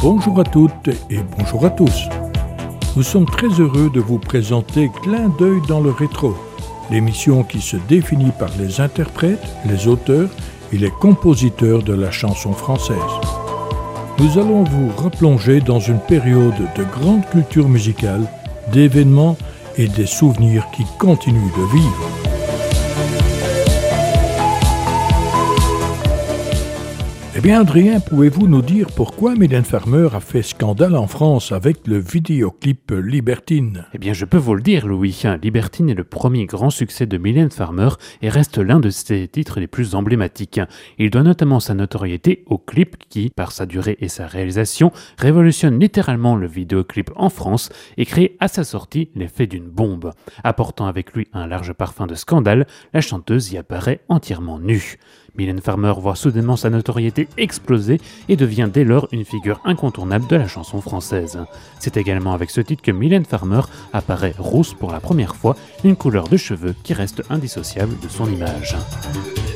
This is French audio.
Bonjour à toutes et bonjour à tous. Nous sommes très heureux de vous présenter Clin d'œil dans le rétro, l'émission qui se définit par les interprètes, les auteurs et les compositeurs de la chanson française. Nous allons vous replonger dans une période de grande culture musicale, d'événements et des souvenirs qui continuent de vivre. Eh bien, Adrien, pouvez-vous nous dire pourquoi Mylène Farmer a fait scandale en France avec le vidéoclip Libertine ? Eh bien, je peux vous le dire, Louis. Libertine est le premier grand succès de Mylène Farmer et reste l'un de ses titres les plus emblématiques. Il doit notamment sa notoriété au clip qui, par sa durée et sa réalisation, révolutionne littéralement le vidéoclip en France et crée à sa sortie l'effet d'une bombe. Apportant avec lui un large parfum de scandale, la chanteuse y apparaît entièrement nue. Mylène Farmer voit soudainement sa notoriété exploser et devient dès lors une figure incontournable de la chanson française. C'est également avec ce titre que Mylène Farmer apparaît rousse pour la première fois, une couleur de cheveux qui reste indissociable de son image.